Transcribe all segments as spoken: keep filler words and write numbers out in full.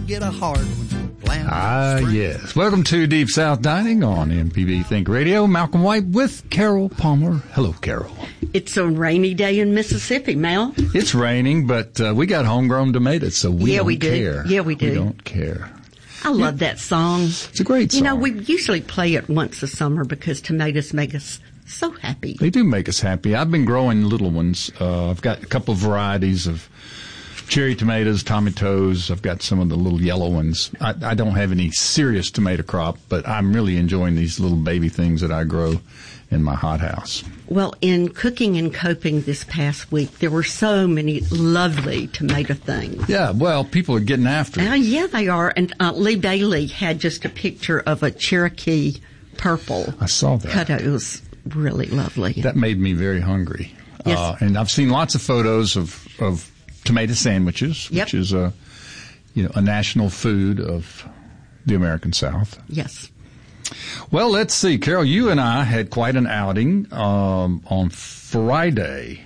get a hard one. Plan Ah, yes. Welcome to Deep South Dining on M P B Think Radio. Malcolm White with Carol Palmer. Hello, Carol. It's a rainy day in Mississippi, Mel. It's raining, but uh, we got homegrown tomatoes, so we yeah, don't we do. care. Yeah, we do. We don't care. I love that song. It's a great song. You know, we usually play it once a summer because tomatoes make us so happy. They do make us happy. I've been growing little ones. Uh, I've got a couple of varieties of cherry tomatoes, tomatoes. I've got some of the little yellow ones. I, I don't have any serious tomato crop, but I'm really enjoying these little baby things that I grow in my hothouse. Well, in cooking and coping this past week, there were so many lovely tomato things. Yeah, well, people are getting after it. Uh, yeah, they are. And uh, Lee Bailey had just a picture of a Cherokee purple. I saw that. Cutout. It was really lovely. That made me very hungry. Yes. Uh, and I've seen lots of photos of, of tomato sandwiches, Yep. which is a, you know, a national food of the American South. Yes. Well, let's see. Carol, you and I had quite an outing um, on Friday.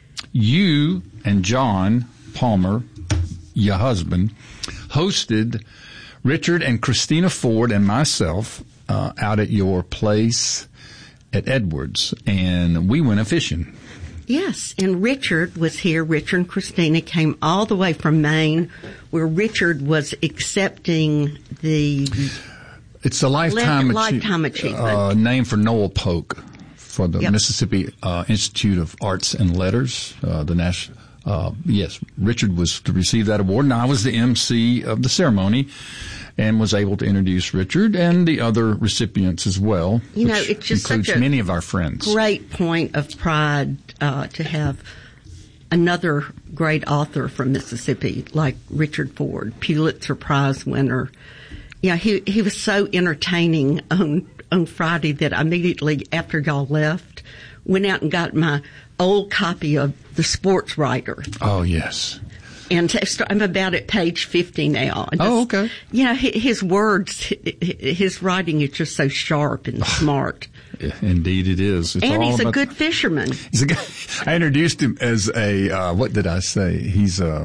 You and John Palmer, your husband, hosted Richard and Christina Ford and myself uh, out at your place at Edwards, and we went a-fishing. Yes, and Richard was here. Richard and Christina came all the way from Maine, where Richard was accepting the It's a lifetime, Le- lifetime achievement uh, name for Noel Polk for the Yep. Mississippi uh, Institute of Arts and Letters. Uh, the national, uh, yes, Richard was to receive that award, and I was the M C of the ceremony, and was able to introduce Richard and the other recipients as well. You know, which it's just includes such a many of our friends. great point of pride uh, to have another great author from Mississippi like Richard Ford, Pulitzer Prize winner. Yeah, he he was so entertaining on on Friday that I immediately after y'all left went out and got my old copy of The Sports Writer. Oh, yes. And I'm about at page fifty now. Just, Oh, okay. You know, his words, his writing is just so sharp and smart. Indeed it is. It's And all he's a about- good fisherman. He's a guy. I introduced him as a, uh, what did I say? He's a,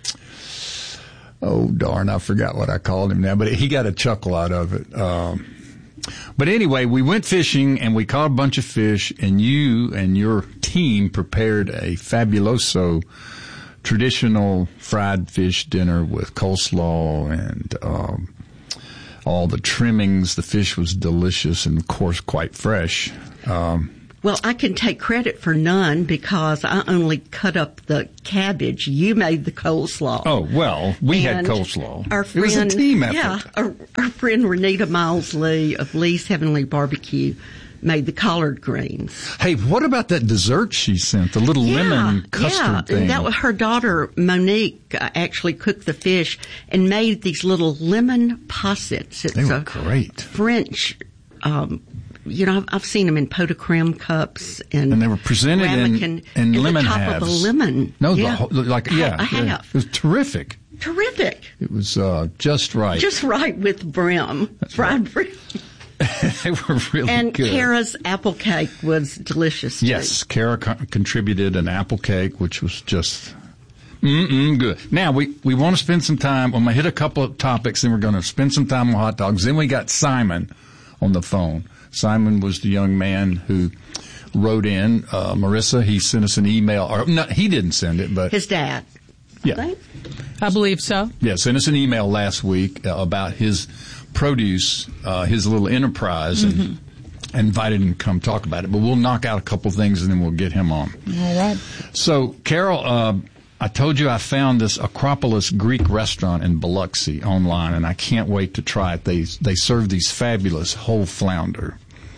oh darn, I forgot what I called him now, but he got a chuckle out of it. Um, but anyway, we went fishing and we caught a bunch of fish, and you and your team prepared a fabuloso traditional fried fish dinner with coleslaw and, um, all the trimmings. The fish was delicious and, of course, quite fresh. Um, Well, I can take credit for none because I only cut up the cabbage. You made the coleslaw. oh, well, we And had coleslaw. Our friend, it was a team effort. Yeah, our, our friend Renita Miles Lee of Lee's Heavenly Barbecue made the collard greens. Hey, what about that dessert she sent? The little Yeah, lemon custard yeah. thing. And that was her daughter Monique uh, actually cooked the fish and made these little lemon possets. It's They were a great. French. Um, you know, I've, I've seen them in pot de creme cups and And they were presented in, ramekin, in and lemon the top halves. of a lemon. No, yeah. the whole, like, A- yeah. a yeah. half. It was terrific. Terrific. It was uh, just right. Just right with brim, That's fried right. brim. They were really And good. Kara's apple cake was delicious too. Yes, Kara co- contributed an apple cake, which was just mm-mm good. Now, we, we want to spend some time. I'm going to hit a couple of topics, then we're going to spend some time on hot dogs. Then we got Simon on the phone. Simon was the young man who wrote in. Uh, Marissa, he sent us an email. Or no, he didn't send it, but His dad. yeah. Right? I believe so. Yeah, sent us an email last week uh, about his produce, uh, his little enterprise, and mm-hmm. invited him to come talk about it. But we'll knock out a couple things and then we'll get him on. All right. So, Carol, uh, I told you I found this Acropolis Greek restaurant in Biloxi online, and I can't wait to try it. They they serve these fabulous whole flounder,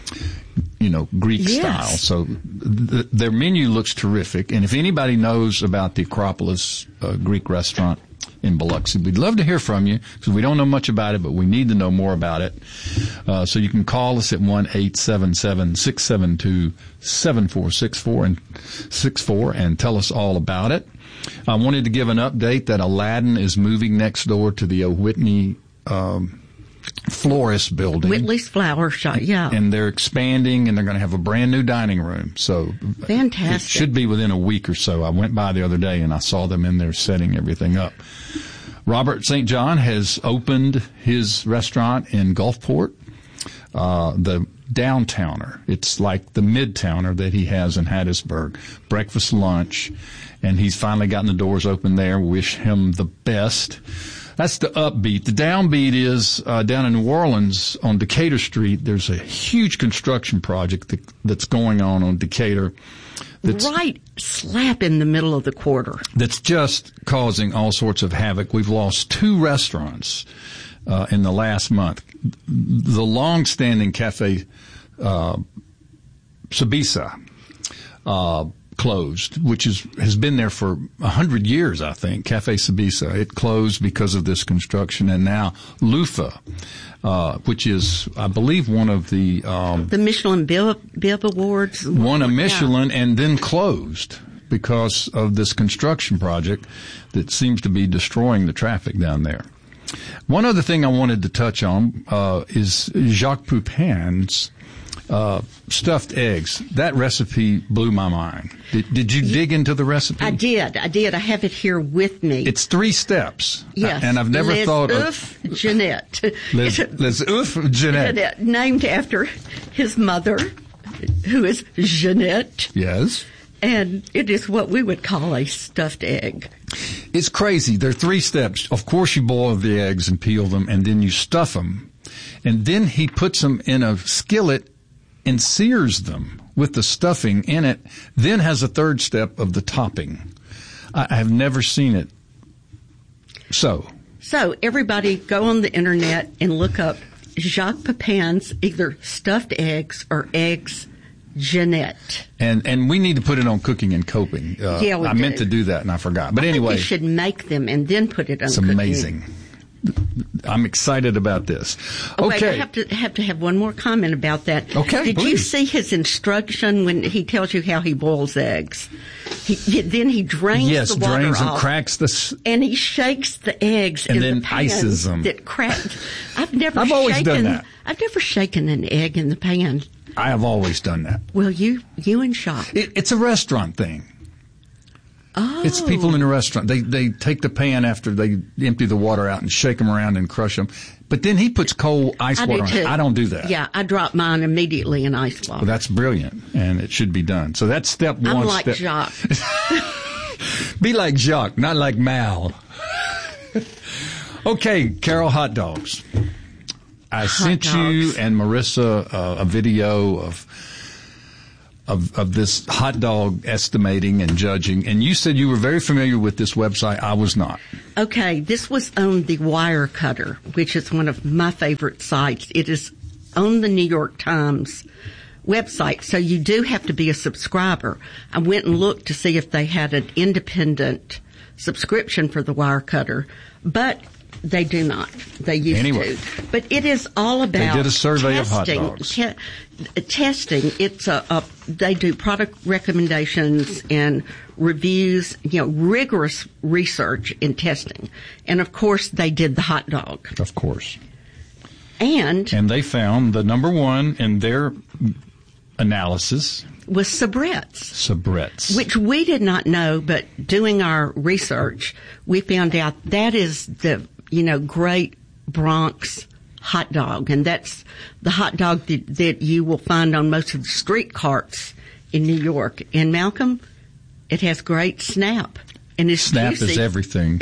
you know, Greek Yes. style. So th- their menu looks terrific. And if anybody knows about the Acropolis uh, Greek restaurant in Biloxi, we'd love to hear from you because we don't know much about it, but we need to know more about it. Uh, so you can call us at one eight seven seven, six seven two, seven four six four and six four and tell us all about it. I wanted to give an update that Aladdin is moving next door to the Whitney um, Florist building. Whitley's Flower Shop, yeah. And they're expanding, and they're going to have a brand new dining room. So Fantastic. it should be within a week or so. I went by the other day, and I saw them in there setting everything up. Robert Saint John has opened his restaurant in Gulfport, uh, the Downtowner. It's like the Midtowner that he has in Hattiesburg. Breakfast, lunch, and he's finally gotten the doors open there. Wish him the best. That's the upbeat. The downbeat is uh, down in New Orleans on Decatur Street. There's a huge construction project that, that's going on on Decatur. That's, right slap in the middle of the quarter. That's just causing all sorts of havoc. We've lost two restaurants uh, in the last month. The long-standing Cafe uh, Sabisa uh closed, which is has been there for a hundred years, I think. Cafe Sabisa. It closed because of this construction, and now Lufa, uh, which is, I believe, one of the um, the Michelin Bib, Bib Awards. Won a Michelin and then closed because of this construction project that seems to be destroying the traffic down there. One other thing I wanted to touch on uh, is Jacques Pepin's Uh, stuffed eggs. That recipe blew my mind. Did, did you dig into the recipe? I did. I did. I have it here with me. It's three steps. Yes. And I've never Les thought Oeufs of... Jeanette. Les, Les Oeufs Jeanette. Jeanette. Named after his mother, who is Jeanette. Yes. And it is what we would call a stuffed egg. It's crazy. There are three steps. Of course, you boil the eggs and peel them, and then you stuff them. And then he puts them in a skillet and sears them with the stuffing in it, then has a third step of the topping. I have never seen it. So. So everybody go on the internet and look up Jacques Pepin's either stuffed eggs or eggs Jeanette. And and we need to put it on Cooking and Coping. Uh, yeah, we I do. meant to do that and I forgot. But I anyway. think you should make them and then put it on It's Cooking. amazing. I'm excited about this. Oh, okay. Wait, I have to have to have one more comment about that. Okay, Did please. you see his instruction when he tells you how he boils eggs? He, he then he drains yes, the water drains off, and cracks the. S- and he shakes the eggs And in then the pan ices them. That cracked. I've never. I've always shaken, done that. I've never shaken an egg in the pan. I have always done that. Well, you you and Jacques. It, it's a restaurant thing. Oh. It's people in a restaurant. They they take the pan after they empty the water out and shake them around and crush them. But then he puts cold ice I do water on too. it. I don't do that. Yeah, I drop mine immediately in ice water. Well, that's brilliant, and it should be done. So that's step one. I'm like step. Jacques. Be like Jacques, not like Mal. Okay, Carol, hot dogs. I Hot sent dogs. you and Marissa uh, a video of, of of this hot dog estimating and judging, and you said you were very familiar with this website. I was not. Okay, this was on the Wirecutter, which is one of my favorite sites. It is on the New York Times website, so you do have to be a subscriber. I went and looked to see if they had an independent subscription for the Wirecutter, but they do not. They used Anyway. to. But it is all about They did a survey of testing, hot dogs. te- testing. It's a, a, they do product recommendations and reviews, you know, rigorous research and testing. And of course, they did the hot dog. Of course. And And they found the number one in their analysis, was Sabrett's. Sabrett's. Which we did not know, but doing our research, we found out that is the, you know, great Bronx hot dog. And that's the hot dog that, that you will find on most of the street carts in New York. And Malcolm, it has great snap. And it's Snap juicy. is everything.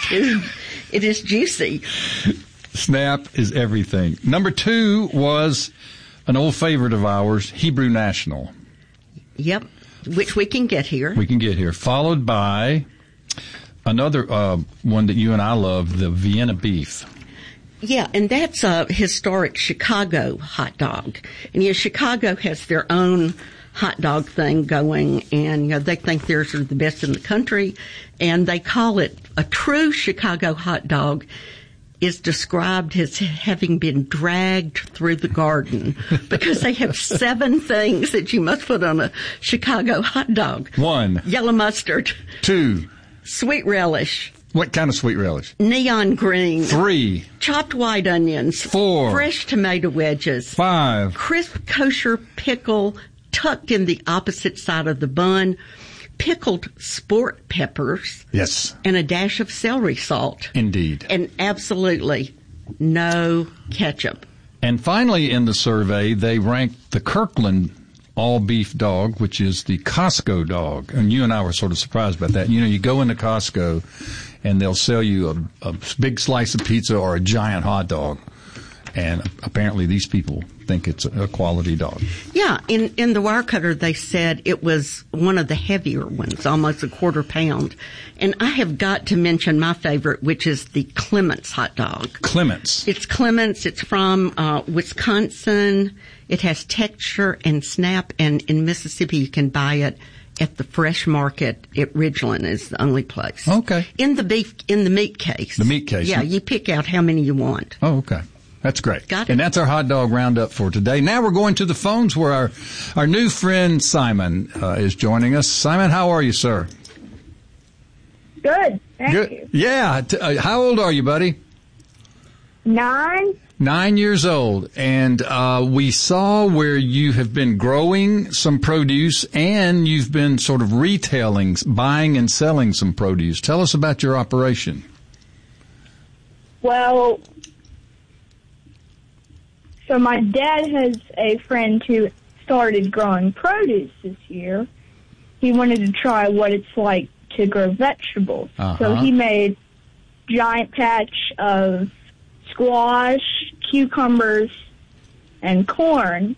It is juicy. Snap is everything. Number two was an old favorite of ours, Hebrew National. Yep. Which we can get here. We can get here. Followed by another uh, one that you and I love, the Vienna beef. Yeah, and that's a historic Chicago hot dog. And, you know, Chicago has their own hot dog thing going, and, you know, they think theirs are the best in the country, and they call it a true Chicago hot dog is described as having been dragged through the garden because they have seven things that you must put on a Chicago hot dog. One. Yellow mustard. Two. Sweet relish. What kind of sweet relish? Neon green. Three. Chopped white onions. Four. Fresh tomato wedges. Five. Crisp kosher pickle tucked in the opposite side of the bun. pickled sport peppers. Yes. And a dash of celery salt. Indeed. And absolutely no ketchup. And finally, in the survey, they ranked the Kirkland all-beef dog, which is the Costco dog. And you and I were sort of surprised about that. You know, you go into Costco, and they'll sell you a, a big slice of pizza or a giant hot dog. And apparently these people think it's a quality dog. Yeah, in, in the Wirecutter, they said it was one of the heavier ones, almost a quarter pound. And I have got to mention my favorite, which is the Clements hot dog. Clements. It's Clements. It's from uh, Wisconsin. It has texture and snap. And in Mississippi, you can buy it at the fresh market at Ridgeland is the only place. Okay. In the beef, in the meat case. The meat case. Yeah, you pick out how many you want. Oh, okay. That's great. Got it. And that's our hot dog roundup for today. Now we're going to the phones where our, our new friend Simon uh, is joining us. Simon, how are you, sir? Good. Thank Good. you. Yeah. T- uh, how old are you, buddy? Nine. Nine years old. And uh, we saw where you have been growing some produce and you've been sort of retailing, buying and selling some produce. Tell us about your operation. Well, so my dad has a friend who started growing produce this year. He wanted to try what it's like to grow vegetables. Uh-huh. So he made a giant patch of squash, cucumbers, and corn.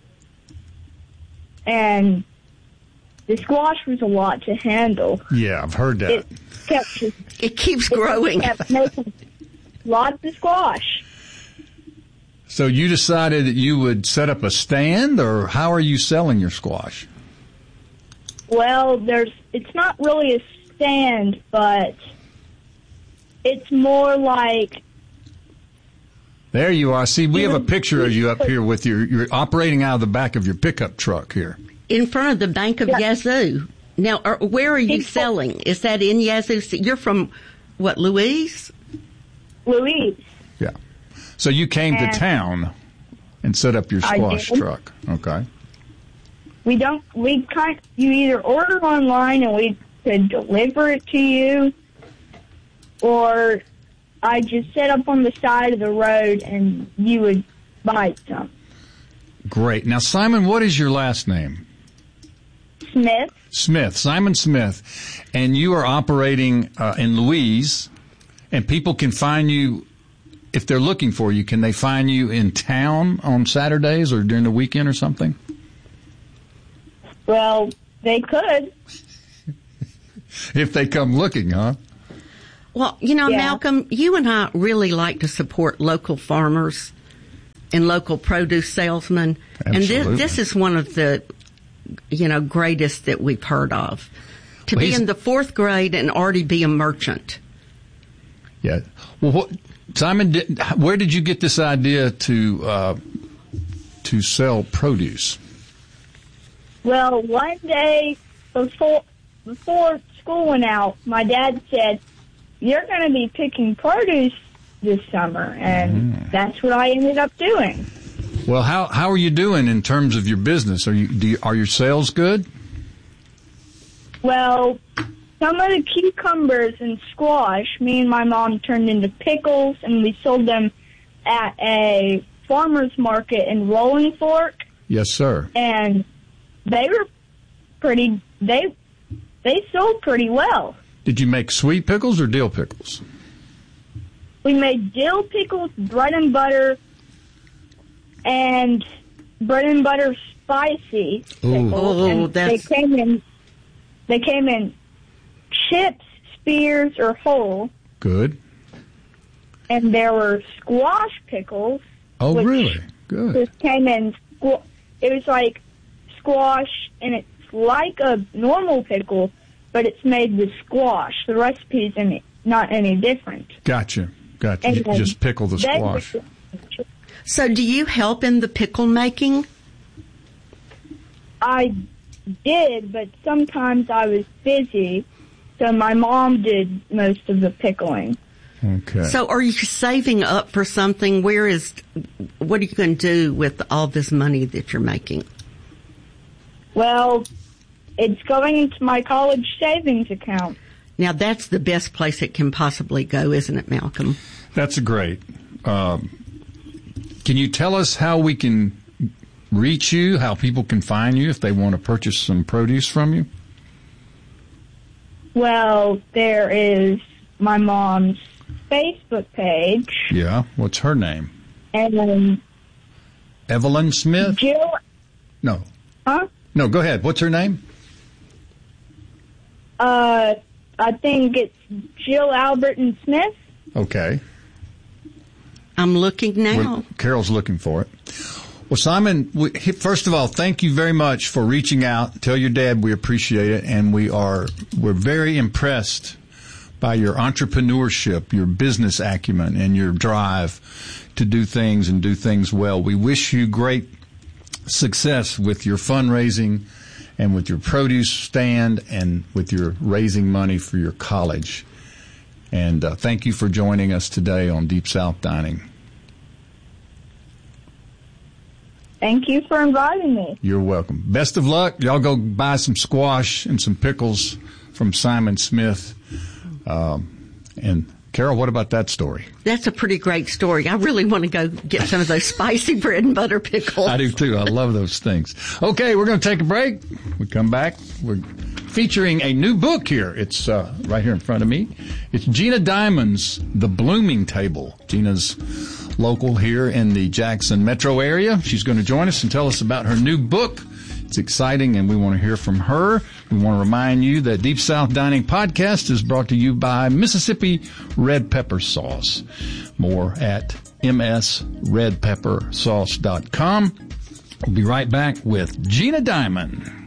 And the squash was a lot to handle. Yeah, I've heard that. It kept just, It keeps it growing. kept making lots of squash. So you decided that you would set up a stand, or how are you selling your squash? Well, there's it's not really a stand, but it's more like... There you are. See, we have a picture of you up here with your, you're operating out of the back of your pickup truck here. In front of the Bank of Yeah. Yazoo. Now, are, where are you In- selling? Is that in Yazoo? You're from, what, Louise? Louise. Yeah. So you came to And- town and set up your I squash did. truck. Okay. We don't, we kind you either order online and we could deliver it to you, or I just set up on the side of the road and you would buy some. Great. Now, Simon, what is your last name? Smith. Smith. Simon Smith. And you are operating uh, in Louise, and people can find you, if they're looking for you, can they find you in town on Saturdays or during the weekend or something? Well, they could. If they come looking, huh? Well, you know, Yeah. Malcolm, you and I really like to support local farmers and local produce salesmen. Absolutely. And this, this is one of the, you know, greatest that we've heard of. To Well, be he's- in the fourth grade and already be a merchant. Yeah. Well, what, Simon, did, where did you get this idea to uh, to sell produce? Well, one day before before school went out, my dad said, "You're going to be picking produce this summer," and Mm. that's what I ended up doing. Well, how how are you doing in terms of your business? Are you, do you are your sales good? Well, some of the cucumbers and squash, me and my mom turned into pickles, and we sold them at a farmer's market in Rolling Fork, Yes, sir. and they were pretty. They they sold pretty well. Did you make sweet pickles or dill pickles? We made dill pickles, bread and butter, and bread and butter spicy pickles. Oh, and that's- they came in. They came in chips, spears, or whole, Good. and there were squash pickles. Oh, which really? Good. Just came in. squ- It was like squash, and it's like a normal pickle, but it's made with squash. The recipe's any, not any different. Gotcha. Gotcha. And You then just pickle the they- squash. So do you help in the pickle making? I did, but sometimes I was busy, so my mom did most of the pickling. Okay. So are you saving up for something? Where is, what are you going to do with all this money that you're making? Well, it's going into my college savings account. Now, that's the best place it can possibly go, isn't it, Malcolm? That's great. Um, can you tell us how we can reach you, how people can find you if they want to purchase some produce from you? Well, there is my mom's Facebook page. Yeah. What's her name? And then Evelyn Smith? Jill. No. Huh? No, go ahead. What's her name? Uh, I think it's Jill Alberton Smith. Okay. I'm looking now. We're, Carol's looking for it. Well, Simon, we, first of all, thank you very much for reaching out. Tell your dad we appreciate it, and we are we're very impressed by your entrepreneurship, your business acumen, and your drive to do things and do things well. We wish you great success with your fundraising and with your produce stand and with your raising money for your college. And uh, thank you for joining us today on Deep South Dining. Thank you for inviting me. You're welcome. Best of luck. Y'all go buy some squash and some pickles from Simon Smith. Um, and Carol, what about that story? That's a pretty great story. I really want to go get some of those spicy bread and butter pickles. I do too. I love those things. Okay, we're going to take a break. We come back. We're featuring a new book here. It's uh, right here in front of me. It's Gina Diamond's The Blooming Table. Gina's local here in the Jackson metro area. She's going to join us and tell us about her new book. It's exciting, and we want to hear from her. We want to remind you that Deep South Dining Podcast is brought to you by Mississippi Red Pepper Sauce. More at m s red pepper sauce dot com. We'll be right back with Gina Diamond.